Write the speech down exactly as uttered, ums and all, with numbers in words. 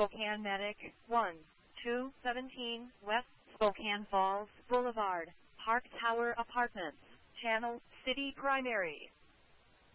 Spokane Medic, one two seventeen West Spokane Falls Boulevard, Park Tower Apartments, Channel City Primary.